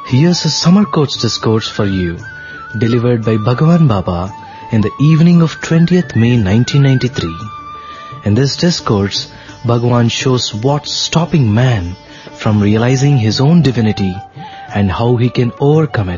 Here's a summer coach discourse for you, delivered by Bhagavan Baba in the evening of 20th May 1993. In this discourse, Bhagavan shows what's stopping man from realizing his own divinity and how he can overcome it